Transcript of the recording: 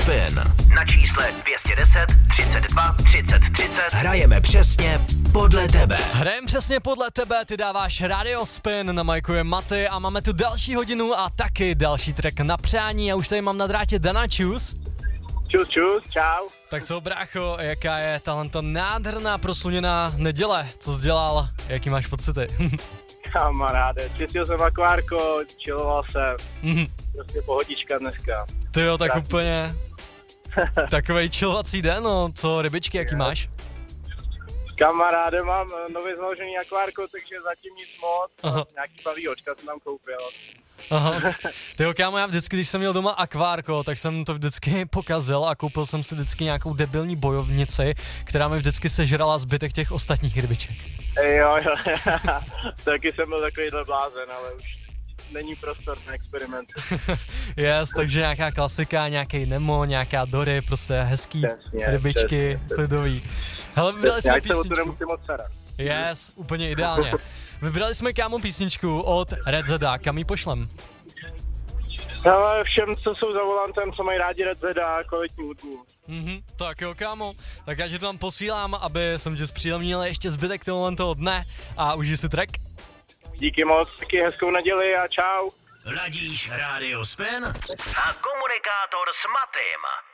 Spin. Na čísle 210 32 30 30 hrajeme přesně podle tebe. Hrajeme přesně podle tebe, ty dáváš Radio Spin, na majku je Maty a máme tu další hodinu a taky další track na přání. A už tady mám na drátě Dana, čus. Čus, čau. Tak co, brácho, jaká je tato nádherná prosluněná neděle? Co jsi dělal? Jaký máš pocity? Kamaráde, čistil jsem akvárko, chilloval jsem. Prostě pohodička dneska. Ty jo, tak úplně takovej chillovací den, no. Co, rybičky, jaký máš? Kamaráde, mám nově založený akvárko, takže zatím nic moc. Aha. Nějaký pavý očka jsem tam koupil. Aha. Tyjo, kámo, já vždycky, když jsem měl doma akvárko, tak jsem to vždycky pokazil a koupil jsem si vždycky nějakou debilní bojovnici, která mi vždycky sežrala zbytek těch ostatních rybiček. Jo. Taky jsem byl takovýhle blázen, ale už není prostor na experiment. Yes, takže nějaká klasika, nějaký Nemo, nějaká Dory, prostě hezký Přesně, rybičky, klidový. Hele, vybrali jsme Já se o to písničku. nemusím moc starat. Yes, úplně ideálně. Vybrali jsme, kámo, písničku od Red Zeda, kam ji pošlem? Ale všem, co jsou za volantem, co mají rádi Red Zeda, kvalitní hudbu. Tak jo, kámo, tak já ti to tam posílám, aby jsem ti zpříjemnil ještě zbytek toho dne a užij si track. Díky moc, taky hezkou neděli a čau. Ladíš Radio Spin a komunikátor s Matym.